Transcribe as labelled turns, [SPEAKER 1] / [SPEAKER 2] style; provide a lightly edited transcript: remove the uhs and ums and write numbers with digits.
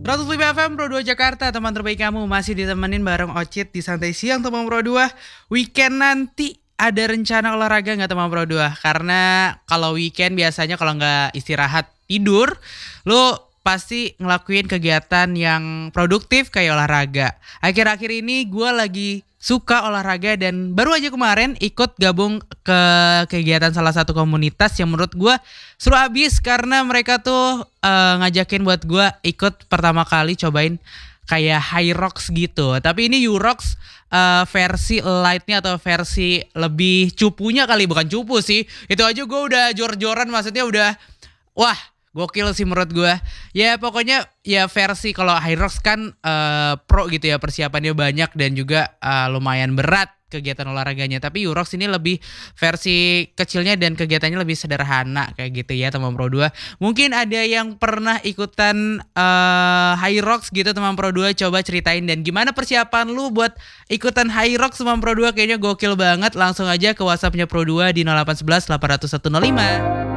[SPEAKER 1] 105 FM Pro 2 Jakarta, teman terbaik kamu masih ditemenin bareng Ocit di Santai Siang teman Pro 2. Weekend nanti ada rencana olahraga nggak teman Pro 2? Karena kalau weekend biasanya kalau nggak istirahat tidur, lo pasti ngelakuin kegiatan yang produktif kayak olahraga. Akhir-akhir ini gue lagi suka olahraga dan baru aja kemarin ikut gabung ke kegiatan salah satu komunitas yang menurut gue seru abis karena mereka tuh ngajakin buat gue ikut pertama kali cobain kayak High Rocks gitu. Tapi ini U-Rocks versi lightnya atau versi lebih cupunya kali, bukan cupu sih. Itu aja gue udah jor-joran, maksudnya udah wah gokil sih menurut gue. Ya pokoknya ya versi kalau High Rocks kan pro gitu ya, persiapannya banyak dan juga lumayan berat kegiatan olahraganya. Tapi U-Rocks ini lebih versi kecilnya dan kegiatannya lebih sederhana kayak gitu ya teman Pro 2. Mungkin ada yang pernah ikutan High Rocks gitu teman Pro 2, coba ceritain dan gimana persiapan lu buat ikutan High Rocks teman Pro 2, kayaknya gokil banget. Langsung aja ke WhatsAppnya Pro 2 di 0811 800 105.